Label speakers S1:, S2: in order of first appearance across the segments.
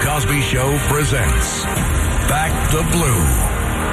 S1: Cosby Show presents Back the Blue.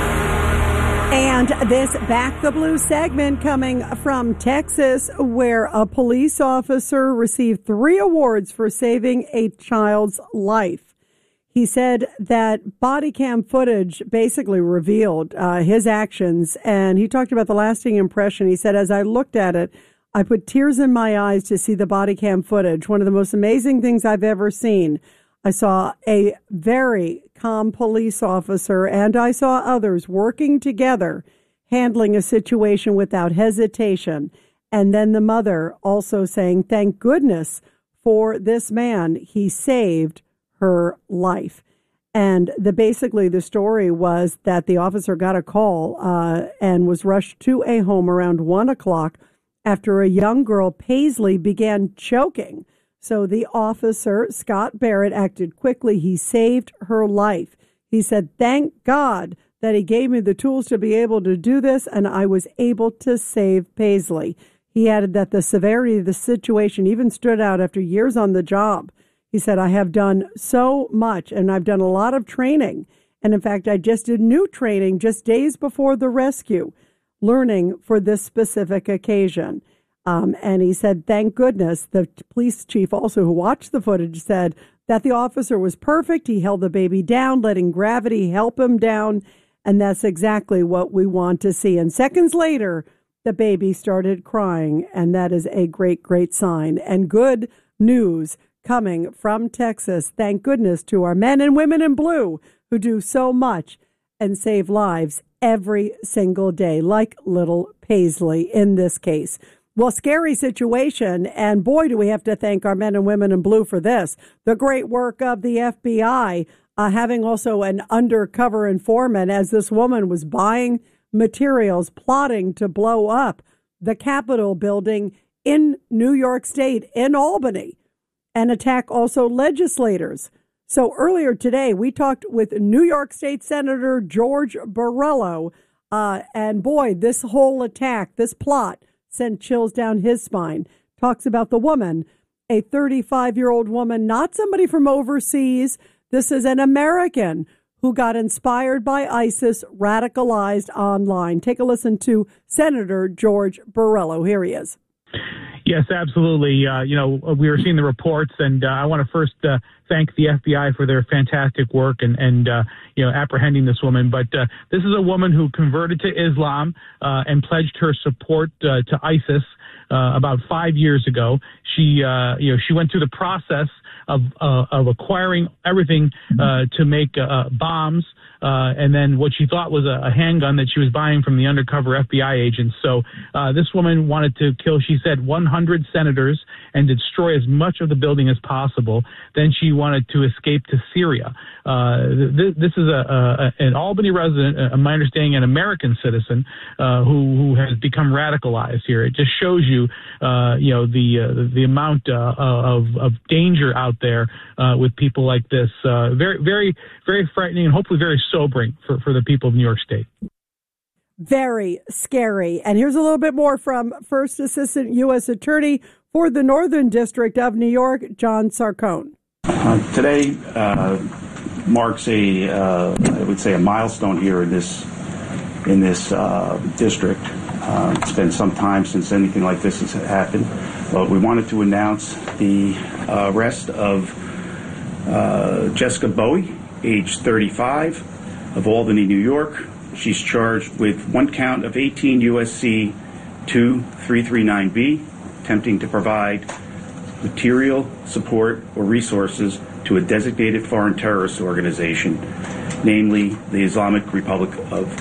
S2: And this Back the Blue segment coming from Texas, where a police officer received 3 awards for saving a child's life. He said that body cam footage basically revealed his actions, and he talked about the lasting impression. He said, as I looked at it, I put tears in my eyes to see the body cam footage. One of the most amazing things I've ever seen. I saw a very calm police officer, and I saw others working together, handling a situation without hesitation. And then the mother also saying, thank goodness for this man. He saved her life. And basically the story was that the officer got a call and was rushed to a home around 1 o'clock after a young girl, Paisley, began choking. So the officer, Scott Barrett, acted quickly. He saved her life. He said, thank God that he gave me the tools to be able to do this, and I was able to save Paisley. He added that the severity of the situation even stood out after years on the job. He said, I have done so much, and I've done a lot of training. And in fact, I just did new training just days before the rescue, learning for this specific occasion. And he said, thank goodness. The police chief also who watched the footage said that the officer was perfect. He held the baby down, letting gravity help him down. And that's exactly what we want to see. And seconds later, the baby started crying. And that is a great, great sign. And good news coming from Texas. Thank goodness to our men and women in blue who do so much and save lives every single day, like little Paisley in this case. Well, scary situation, and boy, do we have to thank our men and women in blue for this. The great work of the FBI, having also an undercover informant as this woman was buying materials, plotting to blow up the Capitol building in New York State, in Albany, and attack also legislators. So earlier today, we talked with New York State Senator George Borrello, and boy, this whole attack, this plot, sent chills down his spine. Talks about the woman, a 35-year-old woman, not somebody from overseas. This is an American who got inspired by ISIS, radicalized online. Take a listen to Senator George Borrello. Here he is.
S3: Yes, absolutely. We were seeing the reports, and I want to first thank the FBI for their fantastic work and apprehending this woman. But this is a woman who converted to Islam and pledged her support to ISIS about 5 years ago. She went through the process of acquiring everything to make bombs. And then what she thought was a handgun that she was buying from the undercover FBI agents. So this woman wanted to kill, she said, 100 senators and destroy as much of the building as possible. Then she wanted to escape to Syria. This is an Albany resident, my understanding, an American citizen who has become radicalized here. It just shows you, the amount of danger out there with people like this. Very, very, very frightening and hopefully very sobering for the people of New York State.
S2: Very scary. And here's a little bit more from First Assistant U.S. Attorney for the Northern District of New York, John Sarcone.
S4: Today marks I would say a milestone here in this district. It's been some time since anything like this has happened, but we wanted to announce the arrest of Jessica Bowie, age 35, of Albany, New York. She's charged with one count of 18 U.S.C. 2339B, attempting to provide material support or resources to a designated foreign terrorist organization, namely the Islamic Republic of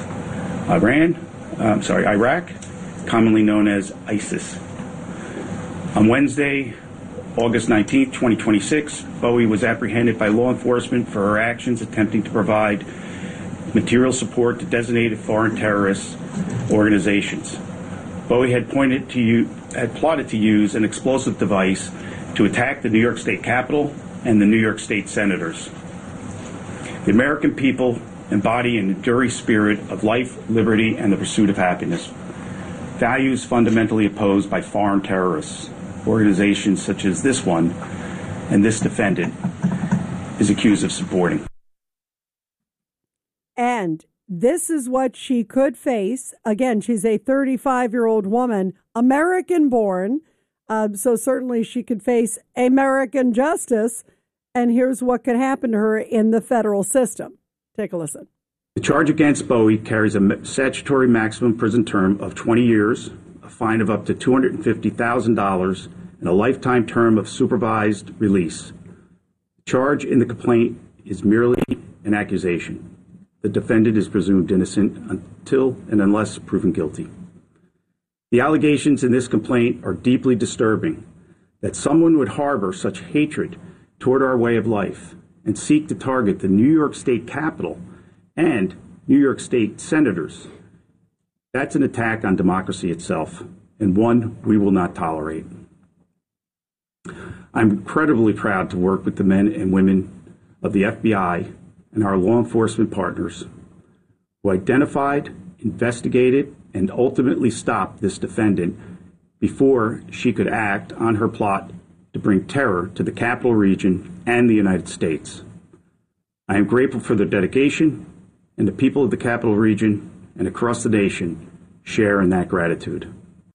S4: Iraq, commonly known as ISIS. On Wednesday, August 19, 2026, Bowie was apprehended by law enforcement for her actions attempting to provide material support to designated foreign terrorist organizations. Bowie had plotted to use an explosive device to attack the New York State Capitol and the New York State senators. The American people embody an enduring spirit of life, liberty, and the pursuit of happiness. Values fundamentally opposed by foreign terrorists, organizations such as this one and this defendant. is accused of supporting.
S2: And this is what she could face. Again, she's a 35-year-old woman, American born. So certainly she could face American justice. And here's what could happen to her in the federal system. Take a listen.
S4: The charge against Bowie carries a statutory maximum prison term of 20 years, a fine of up to $250,000, and a lifetime term of supervised release. The charge in the complaint is merely an accusation. The defendant is presumed innocent until and unless proven guilty. The allegations in this complaint are deeply disturbing. That someone would harbor such hatred toward our way of life and seek to target the New York State Capitol and New York State senators, that's an attack on democracy itself, and one we will not tolerate. I'm incredibly proud to work with the men and women of the FBI and our law enforcement partners who identified, investigated, and ultimately stopped this defendant before she could act on her plot to bring terror to the Capital Region and the United States. I am grateful for their dedication, and the people of the Capital Region and across the nation share in that gratitude.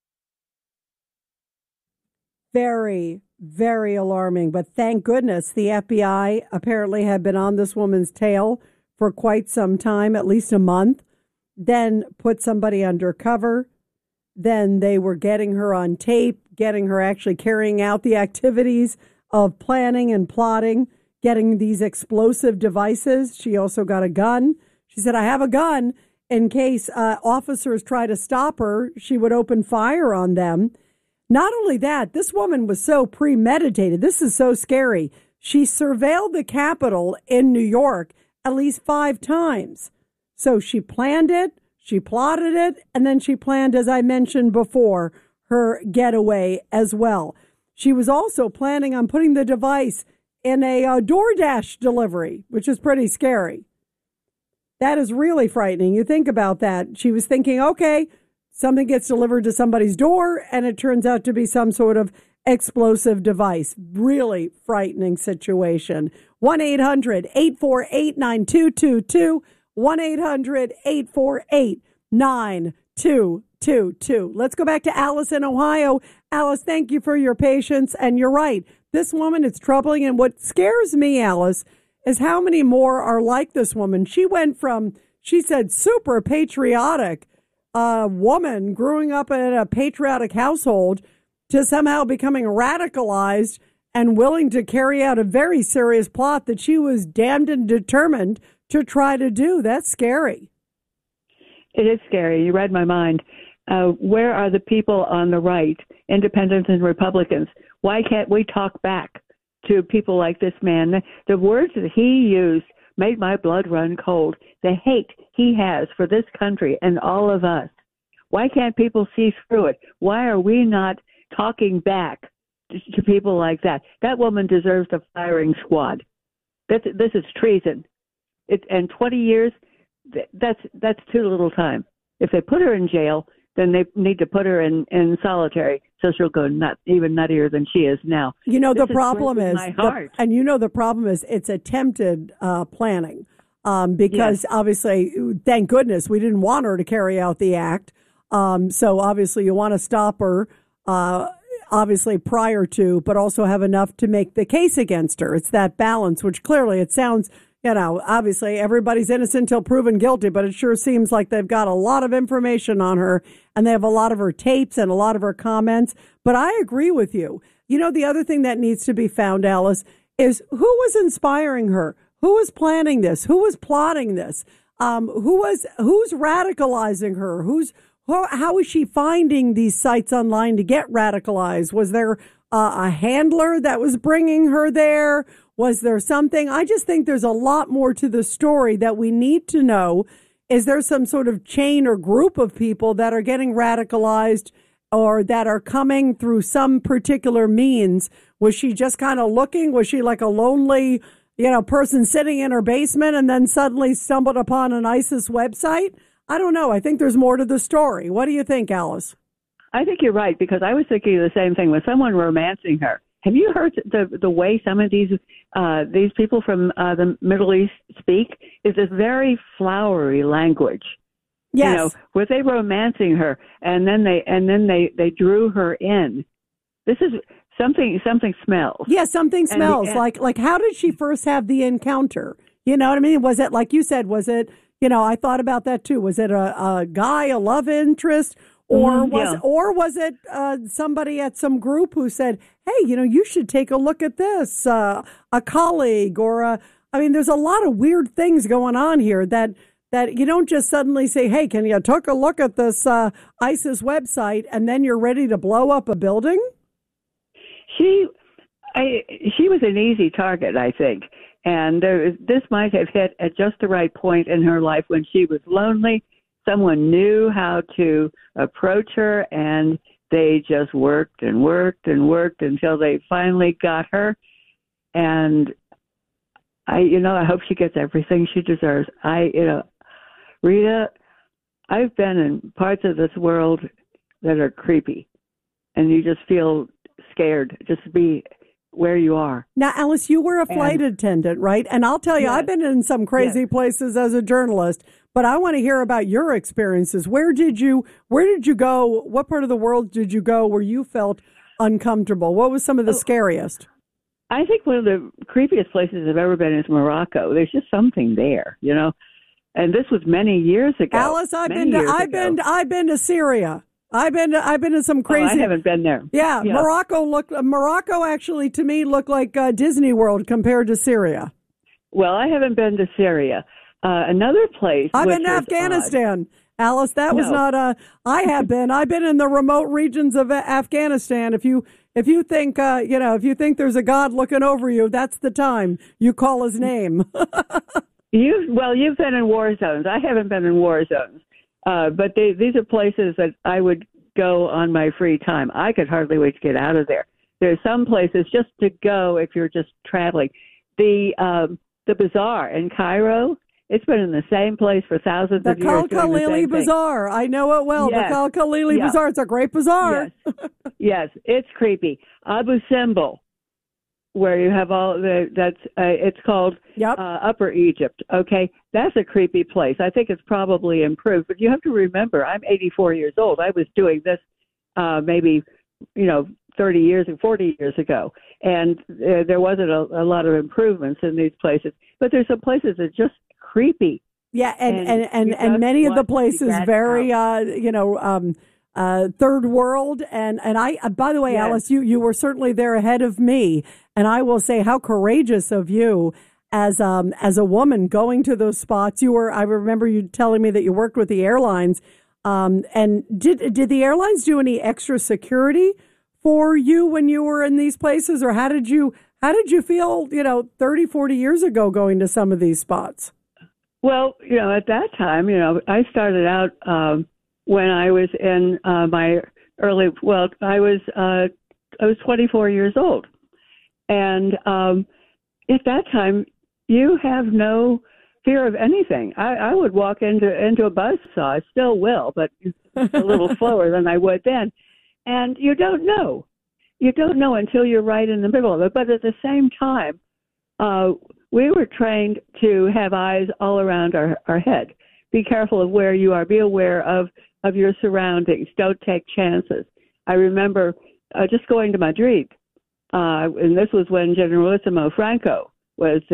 S2: Very, very alarming. But thank goodness the FBI apparently had been on this woman's tail for quite some time, at least a month, then put somebody undercover. Then they were getting her on tape, getting her actually carrying out the activities of planning and plotting, getting these explosive devices. She also got a gun. She said, I have a gun in case officers try to stop her. She would open fire on them. Not only that, this woman was so premeditated. This is so scary. She surveilled the Capitol in New York at least 5 times. So she planned it, she plotted it, and then she planned, as I mentioned before, her getaway as well. She was also planning on putting the device in a DoorDash delivery, which is pretty scary. That is really frightening. You think about that. She was thinking, okay, something gets delivered to somebody's door, and it turns out to be some sort of explosive device. Really frightening situation. 1-800-848-9222. 1-800-848-9222. Let's go back to Alice in Ohio. Alice, thank you for your patience. And you're right. This woman, it's troubling. And what scares me, Alice, is how many more are like this woman. She went from, she said, super patriotic woman growing up in a patriotic household to somehow becoming radicalized and willing to carry out a very serious plot that she was damned and determined to try to do. That's scary.
S5: It is scary. You read my mind. Where are the people on the right, independents and Republicans? Why can't we talk back to people like this man? The words that he used made my blood run cold. The hate he has for this country and all of us. Why can't people see through it? Why are we not talking back to people like that? That woman deserves a firing squad. This is treason. And 20 years, that's too little time. If they put her in jail, then they need to put her in solitary so she'll go even nuttier than she is now.
S2: You know, the problem is, the problem is it's attempted planning because obviously, thank goodness, we didn't want her to carry out the act. So obviously you want to stop her, obviously prior to, but also have enough to make the case against her. It's that balance, which clearly it sounds, you know, obviously everybody's innocent until proven guilty, but it sure seems like they've got a lot of information on her and they have a lot of her tapes and a lot of her comments. But I agree with you. You know, the other thing that needs to be found, Alice, is who was inspiring her? Who was planning this? Who was plotting this? Who's radicalizing her? How is she finding these sites online to get radicalized? Was there a handler that was bringing her there? Was there something? I just think there's a lot more to the story that we need to know. Is there some sort of chain or group of people that are getting radicalized or that are coming through some particular means? Was she just kind of looking? Was she like a lonely, person sitting in her basement and then suddenly stumbled upon an ISIS website? I don't know. I think there's more to the story. What do you think, Alice?
S5: I think you're right, because I was thinking the same thing. Was someone romancing her? Have you heard the way some of these people from the Middle East speak? Is a very flowery language.
S2: Yes.
S5: You know, were they romancing her, and then they drew her in? This is something smells.
S2: Yeah, something smells. Like how did she first have the encounter? You know what I mean? Was it, like you said, was it, you know, I thought about that too. Was it a guy, a love interest? Or was it somebody at some group who said, hey, you know, you should take a look at this, a colleague I mean, there's a lot of weird things going on here that you don't just suddenly say, hey, can you take a look at this ISIS website and then you're ready to blow up a building?
S5: She was an easy target, I think. And this might have hit at just the right point in her life when she was lonely. Someone knew how to approach her, and they just worked and worked and worked until they finally got her. And I hope she gets everything she deserves. Rita, I've been in parts of this world that are creepy, and you just feel scared just to be where you are.
S2: Now, Alice, you were a flight attendant, right? And I'll tell you, yes. I've been in some crazy places as a journalist, but I want to hear about your experiences. Where did you go? What part of the world did you go where you felt uncomfortable? What was some of the scariest?
S5: I think one of the creepiest places I've ever been is Morocco. There's just something there, you know. And this was many years ago.
S2: Alice, I've been to Syria. I've been to some crazy.
S5: I haven't been there.
S2: Yeah. Morocco actually to me looked like Disney World compared to Syria.
S5: Well, I haven't been to Syria. Another place.
S2: I've been to Afghanistan. Alice, that was not I have been. I've been in the remote regions of Afghanistan. If you think if you think there's a God looking over you, that's the time you call his name.
S5: You've been in war zones. I haven't been in war zones. But these are places that I would go on my free time. I could hardly wait to get out of there. There's some places just to go if you're just traveling. The bazaar in Cairo, it's been in the same place for thousands of years.
S2: The Khalili Bazaar. I know it well. Yes. The Khalili Bazaar. It's a great bazaar.
S5: Yes. Yes, it's creepy. Abu Simbel, where you have all it's called Upper Egypt. Okay, that's a creepy place. I think it's probably improved, but you have to remember, I'm 84 years old. I was doing this maybe 30 years and 40 years ago, and there wasn't a lot of improvements in these places. But there's some places that are just creepy.
S2: Yeah, and many of the places very third world, and I by the way, yes. Alice, you were certainly there ahead of me, and I will say how courageous of you as a woman going to those spots. I remember you telling me that you worked with the airlines, and did the airlines do any extra security for you when you were in these places, or how did you feel 30, 40 years ago going to some of these spots?
S5: Well, at that time, I started out when I was in my early. Well, I was 24 years old, and at that time, you have no fear of anything. I would walk into a buzzsaw. I still will, but a little slower than I would then. And you don't know. You don't know until you're right in the middle of it. But at the same time, we were trained to have eyes all around our head. Be careful of where you are. Be aware of your surroundings. Don't take chances. I remember just going to Madrid, and this was when Generalissimo Franco was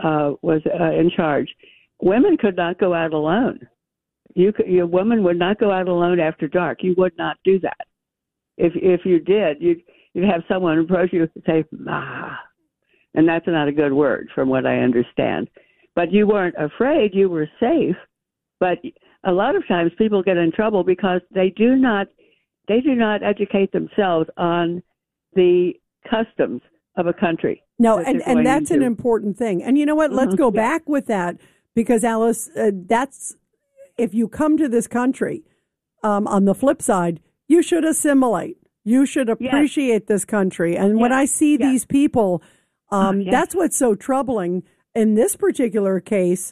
S5: in charge. Women could not go out alone. Your woman would not go out alone after dark. You would not do that. If you did, you'd have someone approach you and say, "Ah," and that's not a good word, from what I understand. But you weren't afraid; you were safe. But a lot of times, people get in trouble because they do not educate themselves on the customs of a country.
S2: No, and that's an important thing. And you know what? Let's go back with that, because Alice, that's if you come to this country. On the flip side, you should assimilate. You should appreciate this country. And when I see these people, that's what's so troubling in this particular case.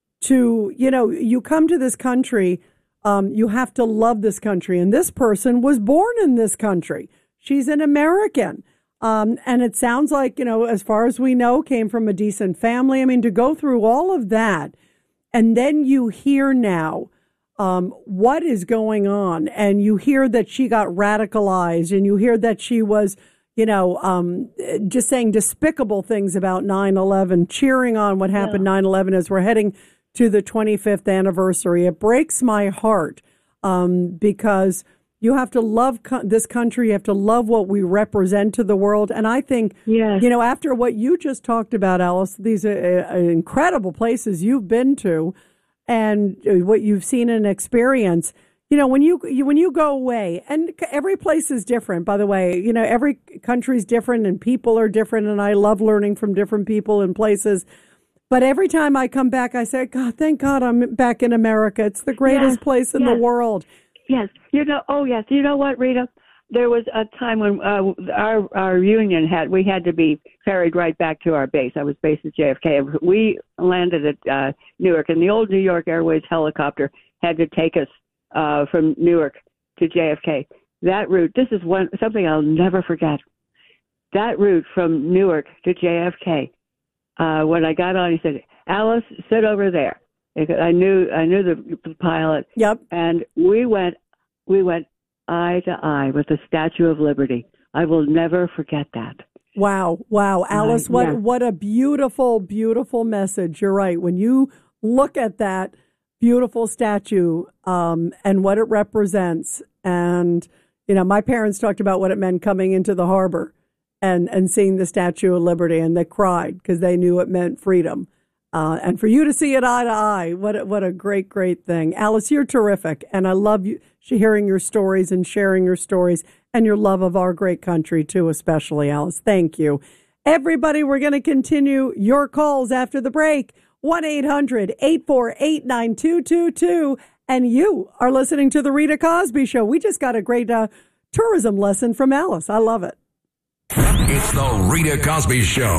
S2: You come to this country, you have to love this country. And this person was born in this country. She's an American. And it sounds like, as far as we know, came from a decent family. I mean, to go through all of that, and then you hear now what is going on, and you hear that she got radicalized, and you hear that she was, just saying despicable things about 9/11, cheering on what happened 9/11 as we're heading to the 25th anniversary. It breaks my heart because you have to love this country. You have to love what we represent to the world. And I think, after what you just talked about, Alice, these are incredible places you've been to and what you've seen and experienced. When you go away, and every place is different, by the way, every country's different and people are different. And I love learning from different people and places. But every time I come back, I say, God, thank God I'm back in America. It's the greatest place in the world.
S5: Yes. You know what, Rita? There was a time when our union we had to be ferried right back to our base. I was based at JFK. We landed at Newark, and the old New York Airways helicopter had to take us from Newark to JFK. That route, this is something I'll never forget. That route from Newark to JFK, when I got on, he said, Alice, sit over there. I knew the pilot.
S2: Yep.
S5: And we went eye to eye with the Statue of Liberty. I will never forget that.
S2: Wow. Alice, what a beautiful, beautiful message. You're right. When you look at that beautiful statue and what it represents, and, my parents talked about what it meant coming into the harbor and seeing the Statue of Liberty, and they cried because they knew it meant freedom. And for you to see it eye to eye, what a great, great thing. Alice, you're terrific. And I love you hearing your stories and sharing your stories and your love of our great country, too, especially, Alice. Thank you. Everybody, we're going to continue your calls after the break. 1-800-848-9222. And you are listening to The Rita Cosby Show. We just got a great tourism lesson from Alice. I love it.
S1: It's The Rita Cosby Show.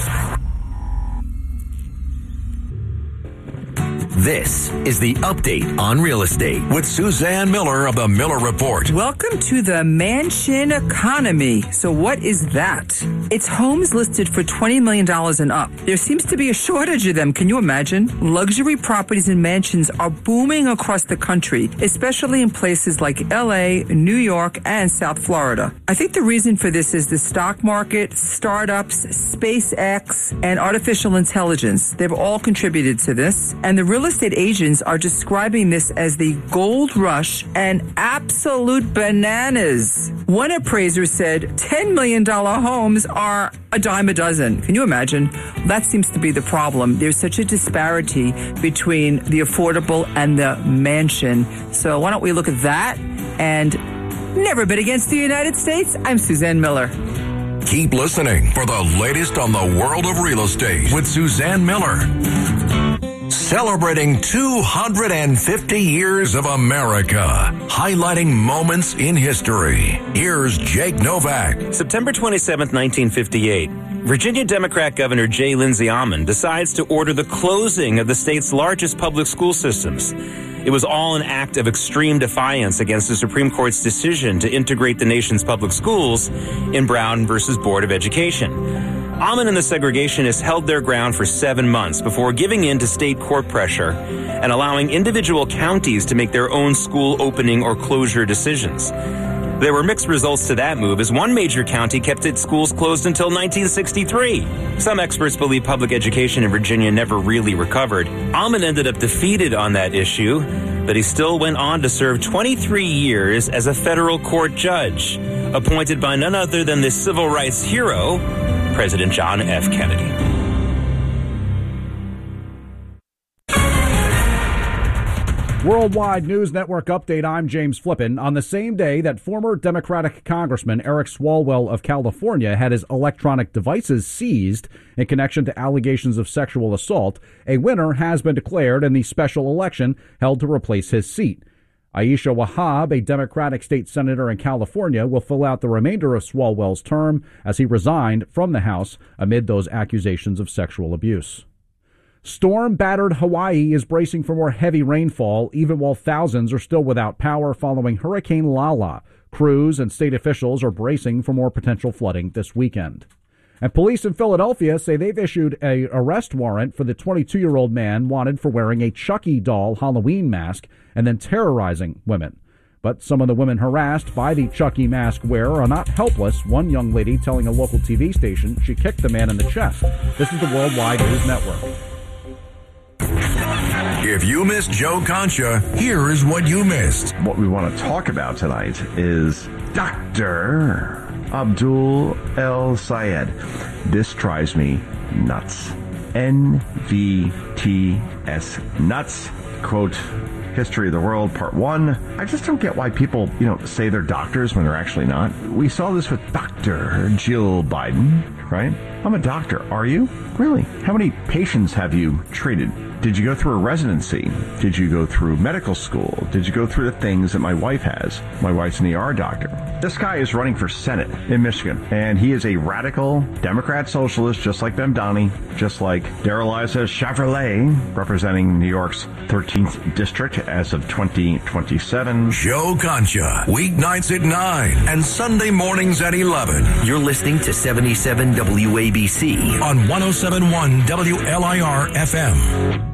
S1: This is the Update on Real Estate with Suzanne Miller of the Miller Report.
S6: Welcome to the mansion economy. So what is that? It's homes listed for $20 million and up. There seems to be a shortage of them. Can you imagine? Luxury properties and mansions are booming across the country, especially in places like LA, New York, and South Florida. I think the reason for this is the stock market, startups, SpaceX, and artificial intelligence. They've all contributed to this. And the real estate agents are describing this as the gold rush and absolute bananas. One appraiser said $10 million homes are a dime a dozen. Can you imagine? That seems to be the problem. There's such a disparity between the affordable and the mansion. So why don't we look at that and never bid against the United States? I'm Suzanne Miller.
S1: Keep listening for the latest on the world of real estate with Suzanne Miller. Celebrating 250 years of America, highlighting moments in history. Here's Jake Novak.
S7: September 27, 1958. Virginia Democrat Governor J. Lindsay Almond decides to order the closing of the state's largest public school systems. It was all an act of extreme defiance against the Supreme Court's decision to integrate the nation's public schools in Brown versus Board of Education. Almond and the segregationists held their ground for 7 months before giving in to state court pressure and allowing individual counties to make their own school opening or closure decisions. There were mixed results to that move, as one major county kept its schools closed until 1963. Some experts believe public education in Virginia never really recovered. Almond ended up defeated on that issue, but he still went on to serve 23 years as a federal court judge, appointed by none other than the civil rights hero, President John F. Kennedy.
S8: Worldwide News Network update. I'm James Flippin. On the same day that former Democratic Congressman Eric Swalwell of California had his electronic devices seized in connection to allegations of sexual assault, a winner has been declared in the special election held to replace his seat. Aisha Wahab, a Democratic state senator in California, will fill out the remainder of Swalwell's term as he resigned from the House amid those accusations of sexual abuse. Storm-battered Hawaii is bracing for more heavy rainfall, even while thousands are still without power following Hurricane Lala Crews and state officials are bracing for more potential flooding this weekend. And police in Philadelphia say they've issued an arrest warrant for the 22-year-old man wanted for wearing a Chucky doll Halloween mask and then terrorizing women. But some of the women harassed by the Chucky mask wearer are not helpless, one young lady telling a local TV station she kicked the man in the chest. This is the Worldwide News Network.
S1: If you missed Joe Concha, here is what you missed.
S9: What we want to talk about tonight is Dr. Abdul El Sayed. This drives me nuts. NVTS nuts. Quote, History of the World, Part 1. I just don't get why people, say they're doctors when they're actually not. We saw this with Dr. Jill Biden, right? I'm a doctor. Are you? Really? How many patients have you treated? Did you go through a residency? Did you go through medical school? Did you go through the things that my wife has? My wife's an ER doctor. This guy is running for Senate in Michigan, and he is a radical Democrat socialist, just like Bemdani, just like Darrell-Issa Chevrolet, representing New York's 13th district as of 2027.
S1: Joe Concha, weeknights at 9 and Sunday mornings at 11.
S10: You're listening to 77 WABC
S1: on 107.1 WLIR FM.